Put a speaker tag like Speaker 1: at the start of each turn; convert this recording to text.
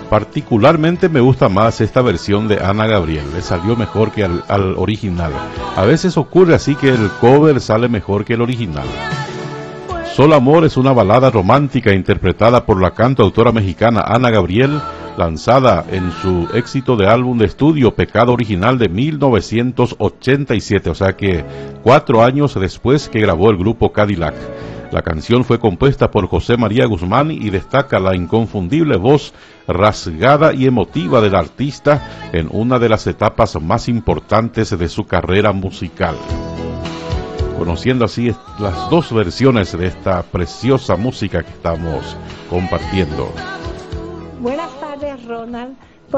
Speaker 1: Particularmente me gusta más esta versión de Ana Gabriel, le salió mejor que al original. A veces ocurre así que el cover sale mejor que el original. Solo Amor es una balada romántica interpretada por la cantautora mexicana Ana Gabriel, lanzada en su éxito de álbum de estudio Pecado Original de 1987, o sea que 4 años después que grabó el grupo Cadillac. La canción fue compuesta por José María Guzmán y destaca la inconfundible voz rasgada y emotiva del artista en una de las etapas más importantes de su carrera musical. Conociendo así las dos versiones de esta preciosa música que estamos compartiendo.
Speaker 2: Buenas tardes, Ronald.